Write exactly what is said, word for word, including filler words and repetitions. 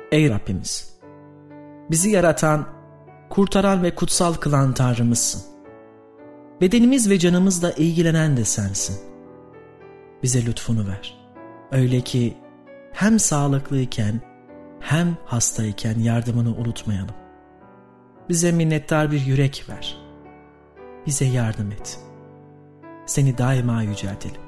Ey Rabbimiz! Bizi yaratan, kurtaran ve kutsal kılan Tanrımızsın. Bedenimiz ve canımızla ilgilenen de sensin. Bize lütfunu ver. Öyle ki hem sağlıklıyken hem hastayken yardımını unutmayalım. Bize minnettar bir yürek ver. Bize yardım et. Seni daima yüceltelim.